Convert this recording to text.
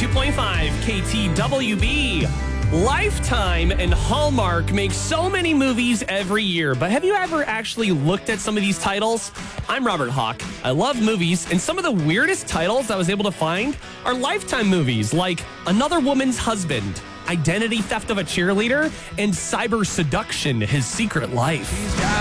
102.5 KTWB. Lifetime and Hallmark make so many movies every year, but have you ever actually looked at some of these titles? I'm Robert Hawk. I love movies, and some of the weirdest titles I was able to find are Lifetime movies like Another Woman's Husband, Identity Theft of a Cheerleader, and Cyber Seduction, His Secret Life.